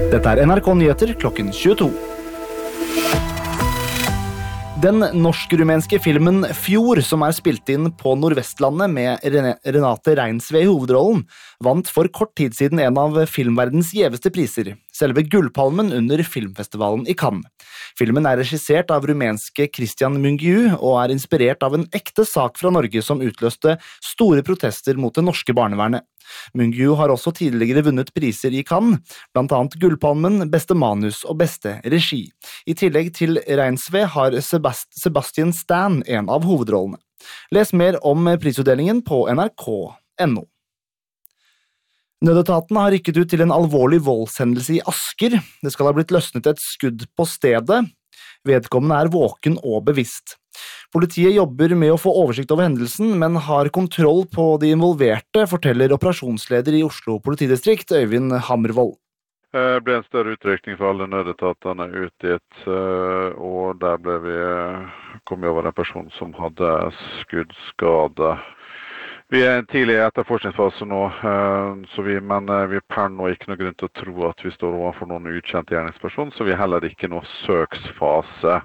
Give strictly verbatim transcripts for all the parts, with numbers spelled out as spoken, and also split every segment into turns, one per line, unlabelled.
Dette er N R K Nyheter klokken tjueto. Den norsk-rumenske filmen Fjord, som er spilt inn på Nordvestlandet med Renate Reinsve i hovedrollen, vant for kort tid siden en av filmverdens gjeveste priser, selve Gullpalmen under filmfestivalen i Cannes. Filmen er regissert av rumenske Cristian Mungiu og er inspirert av en ekte sak fra Norge som utløste store protester mot det norske barnevernet. Mungiu har også tidligere vunnet priser i Cannes, blant annet Gullpalmen, beste manus og beste regi. I tillegg til Reinsve har Sebast- Sebastian Stan en av hovedrollene. Les mer om prisutdelingen på N R K punktum N O. Nødetaten har rykket ut til en alvorlig voldshendelse i Asker. Det skal ha blitt løsnet et skudd på stedet. Vedkommende er våken og bevisst. Politiet jobber med å få oversikt over hendelsen, men har kontroll på de involverte, forteller operasjonsleder i Oslo politidistrikt, Øyvind Hammervold.
Det ble en større utrykning for alle nødetatene utgitt, og der ble vi kommet over en person som hadde skuddskade. Vi er i en tidlig etterforskningsfase nå, så vi, men vi har per nå ikke noe grunn til å tro at vi står overfor noen ukjent gjerningsperson, så vi er heller ikke noen søksfase.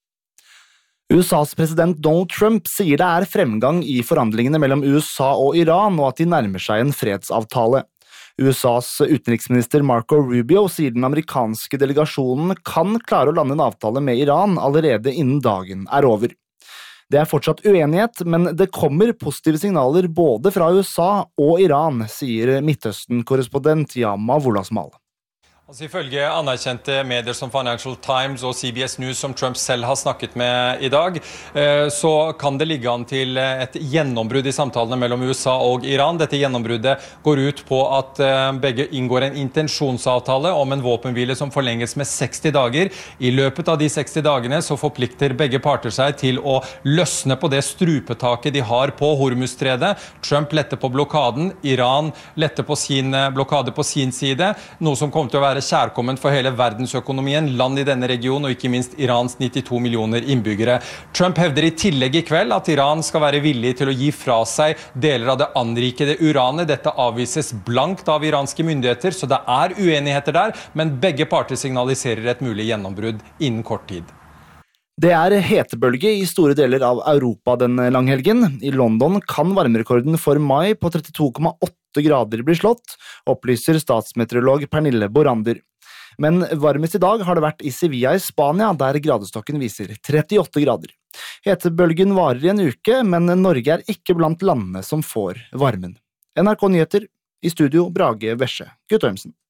U S A's president Donald Trump sier det er fremgang i forhandlingene mellom U S A og Iran, og at de nærmer seg en fredsavtale. U S A's utenriksminister Marco Rubio sier den amerikanske delegasjonen kan klare å lande en avtale med Iran allerede innen dagen er over. Det er fortsatt uenighet, men det kommer positive signaler både fra U S A og Iran, sier Midtøsten-korrespondent Yama Wolasmal.
Altså, ifølge anerkjente medier som Financial Times og C B S News, som Trump selv har snakket med i dag, så kan det ligge an til et gjennombrudd i samtalene mellom U S A og Iran. Dette gjennombruddet går ut på at begge inngår en intensjonsavtale om en våpenhvile som forlenges med seksti dager. I løpet av de seksti dagene så forplikter begge parter seg til å løsne på det strupetaket de har på Hormuzstredet. Trump letter på blokaden, Iran letter på sin blokade på sin side, noe som kommer til å være kjærkomment for hele verdensøkonomien, land i denne regionen og ikke minst Irans nittito millioner innbyggere. Trump hevder i tillegg i kveld at Iran skal være villig til å gi fra seg deler av det anrikede uranet. Dette avvises blankt av iranske myndigheter, så det er uenigheter der, men begge parter signaliserer et mulig gjennombrudd innen kort tid.
Det er hetebølge i store deler av Europa den langhelgen. I London kan varmerekorden for mai på trettito komma åtte grader bli slått, opplyser statsmeteorolog Pernille Borander. Men varmest i dag har det vært i Sevilla i Spania, der gradestokken viser trettiåtte grader. Hetebølgen varer i en uke, men Norge er ikke blant landene som får varmen. N R K Nyheter, i studio Brage Vesje Guttormsen.